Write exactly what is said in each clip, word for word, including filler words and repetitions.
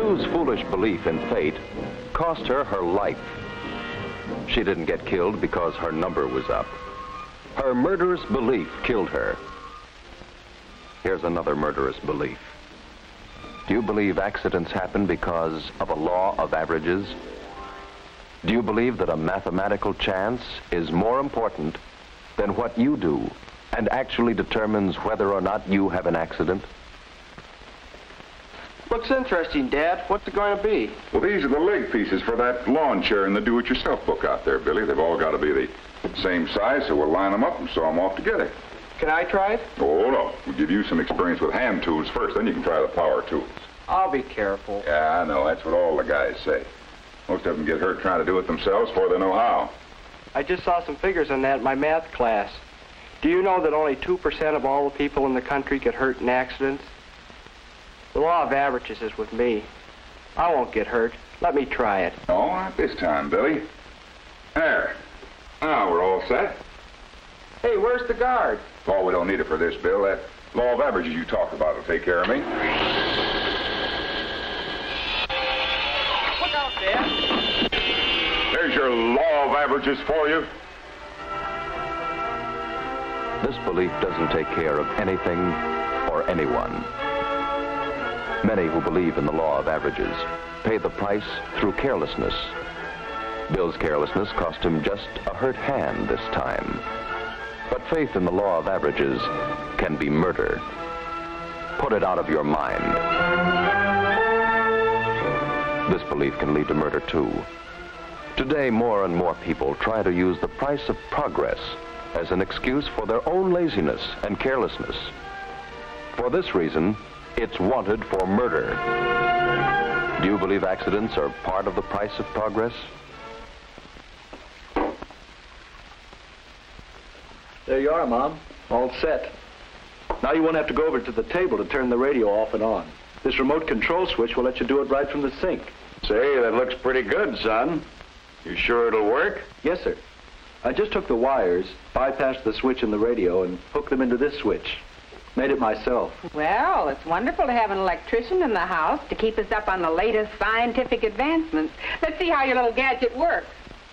Sue's foolish belief in fate cost her her life. She didn't get killed because her number was up. Her murderous belief killed her. Here's another murderous belief. Do you believe accidents happen because of a law of averages? Do you believe that a mathematical chance is more important than what you do and actually determines whether or not you have an accident? Looks interesting, Dad. What's it going to be? Well, these are the leg pieces for that lawn chair in the do-it-yourself book out there, Billy. They've all got to be the same size, so we'll line them up and sew them off together. Can I try it? Oh, no. We'll give you some experience with hand tools first, then you can try the power tools. I'll be careful. Yeah, I know. That's what all the guys say. Most of them get hurt trying to do it themselves before they know how. I just saw some figures on that in my math class. Do you know that only two percent of all the people in the country get hurt in accidents? The law of averages is with me. I won't get hurt. Let me try it. No, not this time, Billy. There. Now we're all set. Hey, where's the guard? Oh, we don't need it for this, Bill. That law of averages you talked about will take care of me. Look out, Dad. There's your law of averages for you. This belief doesn't take care of anything or anyone. Many who believe in the law of averages pay the price through carelessness. Bill's carelessness cost him just a hurt hand this time. But faith in the law of averages can be murder. Put it out of your mind. This belief can lead to murder too. Today, more and more people try to use the price of progress as an excuse for their own laziness and carelessness. For this reason, it's wanted for murder. Do you believe accidents are part of the price of progress? There you are, Mom. All set. Now you won't have to go over to the table to turn the radio off and on. This remote control switch will let you do it right from the sink. Say, that looks pretty good, son. You sure it'll work? Yes, sir. I just took the wires, bypassed the switch in the radio, and hooked them into this switch. Made it myself. Well, it's wonderful to have an electrician in the house to keep us up on the latest scientific advancements. Let's see how your little gadget works.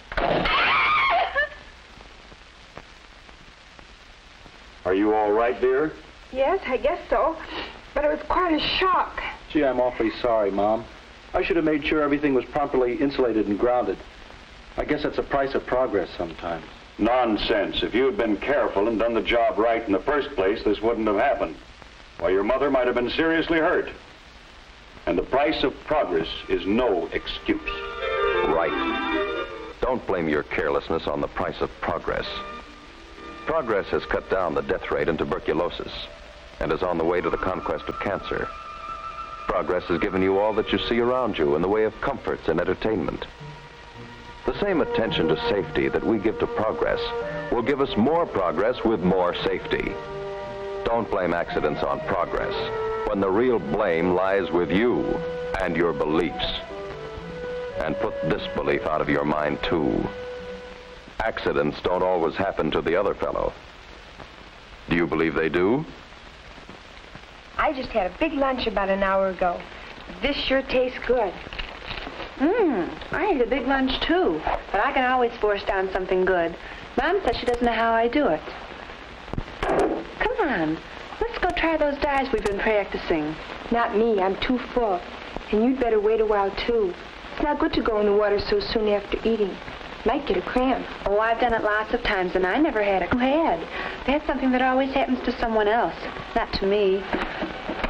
Are you all right, dear? Yes, I guess so. But it was quite a shock. Gee, I'm awfully sorry, Mom. I should have made sure everything was properly insulated and grounded. I guess that's the price of progress sometimes. Nonsense. If you had been careful and done the job right in the first place, this wouldn't have happened. Why, your mother might have been seriously hurt. And the price of progress is no excuse. Right. Don't blame your carelessness on the price of progress. Progress has cut down the death rate in tuberculosis and is on the way to the conquest of cancer. Progress has given you all that you see around you in the way of comforts and entertainment. The same attention to safety that we give to progress will give us more progress with more safety. Don't blame accidents on progress when the real blame lies with you and your beliefs. And put this belief out of your mind, too. Accidents don't always happen to the other fellow. Do you believe they do? I just had a big lunch about an hour ago. This sure tastes good. Mmm, I ate a big lunch, too. But I can always force down something good. Mom says she doesn't know how I do it. Come on. Let's go try those dives we've been practicing. Not me. I'm too full. And you'd better wait a while, too. It's not good to go in the water so soon after eating. Might get a cramp. Oh, I've done it lots of times, and I never had a head. That's something that always happens to someone else, not to me.